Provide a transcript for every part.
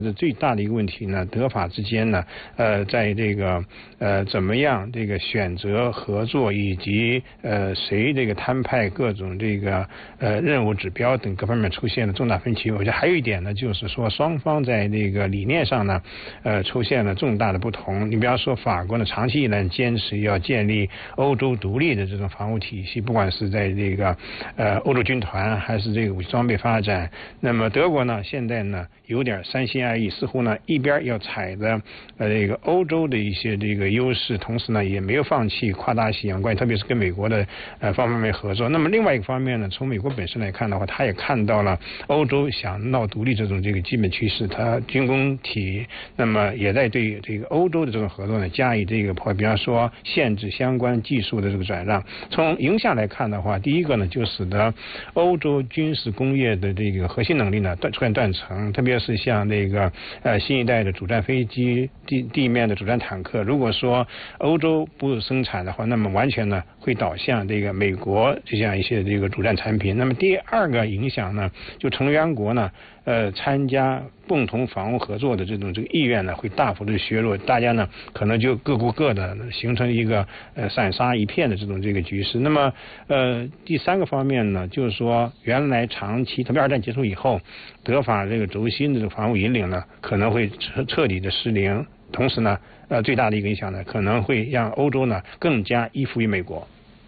最大的一个问题呢，德法之间呢，在这个怎么样这个选择合作以及谁这个摊派各种这个任务指标等各方面出现了重大分歧。我觉得还有一点呢，就是说双方在这个理念上呢，出现了重大的不同。你比方说法国呢，长期以来坚持要建立欧洲独立的这种防务体系，不管是在这个欧洲军团还是这个武器装备发展。那么德国呢，现在呢有点三心二意，似乎呢一边要踩着这个欧洲的一些这个优势，同时呢也没有放弃跨大西洋关系，特别是跟美国的方面合作。那么另外一个方面呢，从美国本身来看的话，他也看到了欧洲想闹独立这种这个基本趋势，他军工体那么也在对这个欧洲的这种合作呢加以这个比方说限制相关技术的这个转让。从影响来看的话，第一个呢就使得欧洲军事工业的这个核心能力呢出现断层，特别是像那个新一代的主战飞机、地面的主战坦克，如果说欧洲不生产的话，那么完全呢会导向这个美国这样一些这个主战产品。那么第二个影响呢，就成员国呢参加共同防务合作的这个意愿呢会大幅的削弱，大家呢可能就各顾各的，形成一个散沙一片的这个局势。那么第三个方面呢，就是说原来长期特别二战结束以后，德法这个轴心的这个防务引领呢可能会彻底的失灵，同时呢最大的一个影响呢可能会让欧洲呢更加依附于美国。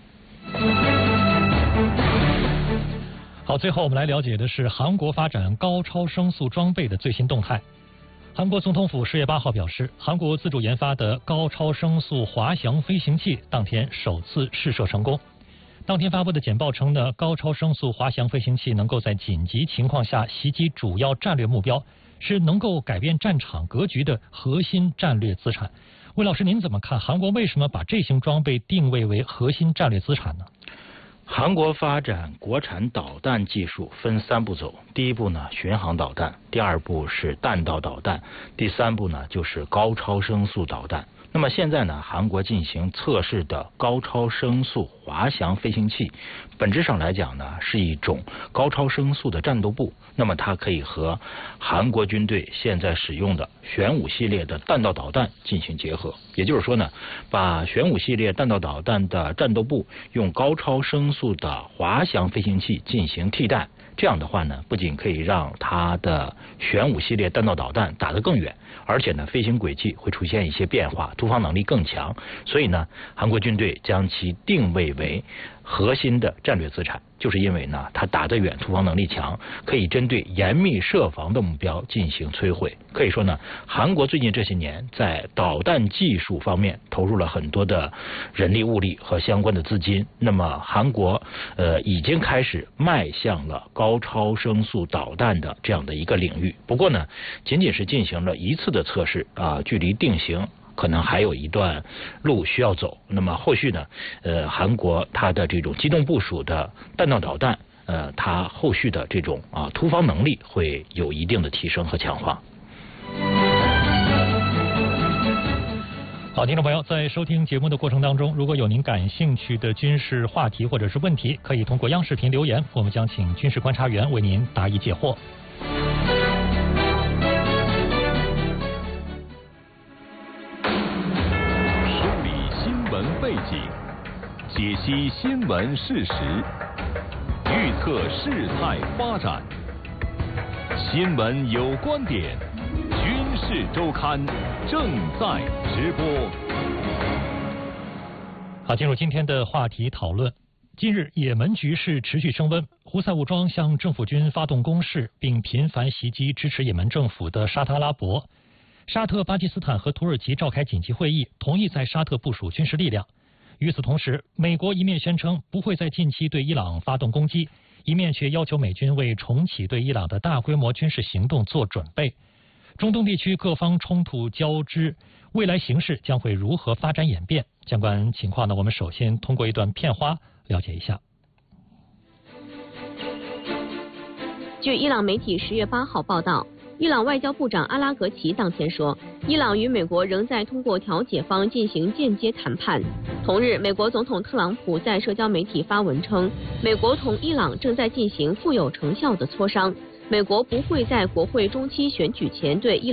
好，最后我们来了解的是韩国发展高超声速装备的最新动态。韩国总统府10月8号表示，韩国自主研发的高超声速滑翔飞行器当天首次试射成功。当天发布的简报称呢，高超声速滑翔飞行器能够在紧急情况下袭击主要战略目标，是能够改变战场格局的核心战略资产。魏老师，您怎么看韩国为什么把这型装备定位为核心战略资产呢？ 韩国发展国产导弹技术分3步走，第一步呢巡航导弹，第二步是弹道导弹，第三步呢就是高超声速导弹。那么现在呢，韩国进行测试的高超声速滑翔飞行器，本质上来讲呢，是一种高超声速的战斗部。那么它可以和韩国军队现在使用的玄武系列的弹道导弹进行结合。也就是说呢，把玄武系列弹道导弹的战斗部用高超声速的滑翔飞行器进行替代。这样的话呢，不仅可以让它的玄武系列弹道导弹打得更远，而且呢，飞行轨迹会出现一些变化，突防能力更强。所以呢，韩国军队将其定位为核心的战略资产，就是因为呢，它打得远，突防能力强，可以针对严密设防的目标进行摧毁。可以说呢，韩国最近这些年在导弹技术方面投入了很多的人力物力和相关的资金。那么韩国已经开始迈向了高超声速导弹的这样的一个领域。不过呢，仅仅是进行了一次的测试距离定型可能还有一段路需要走。那么后续呢，韩国它的这种机动部署的弹道导弹，它后续的这种突防能力会有一定的提升和强化。 好，听众朋友，在收听节目的过程当中，如果有您感兴趣的军事话题或者是问题，可以通过央视频留言，我们将请军事观察员为您答疑解惑。 梳理新闻背景，解析新闻事实，预测事态发展。新闻有观点，军事周刊正在直播。 好，进入今天的话题讨论。近日，也门局势持续升温，胡塞武装向政府军发动攻势，并频繁袭击支持也门政府的沙特阿拉伯。沙特、巴基斯坦和土耳其召开紧急会议，同意在沙特部署军事力量。与此同时，美国一面宣称不会在近期对伊朗发动攻击，一面却要求美军为重启对伊朗的大规模军事行动做准备。中东地区各方冲突交织，未来形势将会如何发展演变？相关情况呢，我们首先通过一段片花了解一下。 据伊朗媒体10月8号报道，伊朗外交部长阿拉格齐当天说，伊朗与美国仍在通过调解方进行间接谈判。同日，美国总统特朗普在社交媒体发文称，美国同伊朗正在进行富有成效的磋商。 美国不会在国会中期选举前对伊